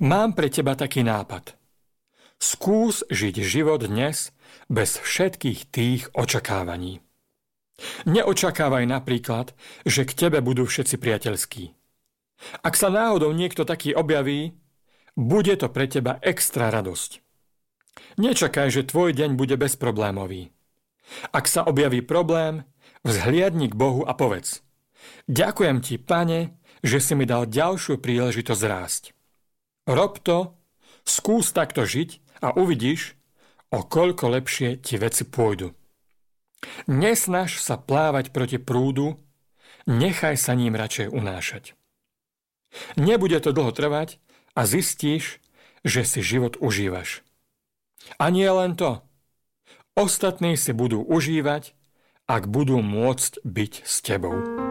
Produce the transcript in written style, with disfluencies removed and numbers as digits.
Mám pre teba taký nápad. Skús žiť život dnes bez všetkých tých očakávaní. Neočakávaj napríklad, že k tebe budú všetci priateľskí. Ak sa náhodou niekto taký objaví, bude to pre teba extra radosť. Nečakaj, že tvoj deň bude bezproblémový. Ak sa objaví problém, vzhliadni k Bohu a povedz: Ďakujem ti, Pane, že si mi dal ďalšiu príležitosť rásť. Rob to, skús takto žiť a uvidíš, o koľko lepšie ti veci pôjdu. Nesnaž sa plávať proti prúdu, nechaj sa ním radšej unášať. Nebude to dlho trvať a zistíš, že si život užívaš. A nie len to. Ostatní si budú užívať, ak budú môcť byť s tebou.